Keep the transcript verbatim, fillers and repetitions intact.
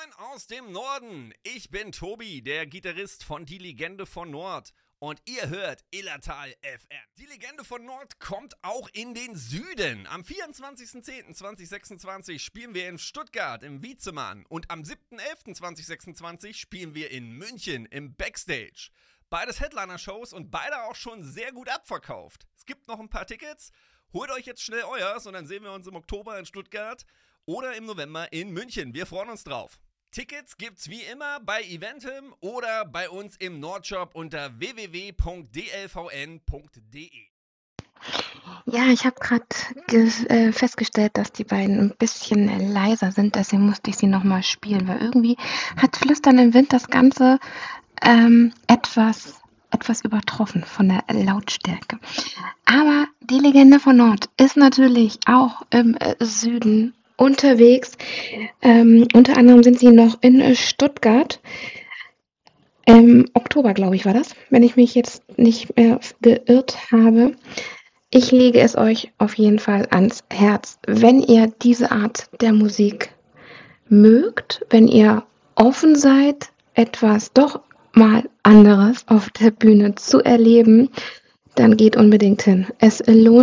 Moin aus dem Norden. Ich bin Tobi, der Gitarrist von Die Legende von Nord. Und ihr hört Illertal F M. Die Legende von Nord kommt auch in den Süden. Am vierundzwanzigsten zehnten zweitausendsechsundzwanzig spielen wir in Stuttgart im Wiezemann. Und am siebten elften zweitausendsechsundzwanzig spielen wir in München im Backstage. Beides Headliner-Shows und beide auch schon sehr gut abverkauft. Es gibt noch ein paar Tickets. Holt euch jetzt schnell euers und dann sehen wir uns im Oktober in Stuttgart oder im November in München. Wir freuen uns drauf. Tickets gibt's wie immer bei Eventim oder bei uns im Nordshop unter w w w punkt d l v n punkt d e. Ja, ich habe gerade äh, festgestellt, dass die beiden ein bisschen äh, leiser sind, deswegen musste ich sie nochmal spielen, weil irgendwie hat Flüstern im Wind das Ganze ähm, etwas, etwas übertroffen von der Lautstärke. Aber die Legende von Nord ist natürlich auch im äh, Süden unterwegs. Ähm, unter anderem sind sie noch in äh, Stuttgart. Im Oktober, glaube ich, war das, wenn ich mich jetzt nicht mehr geirrt habe. Ich lege es euch auf jeden Fall ans Herz, wenn ihr diese Art der Musik mögt, wenn ihr offen seid, etwas doch mal anderes auf der Bühne zu erleben, dann geht unbedingt hin. Es lohnt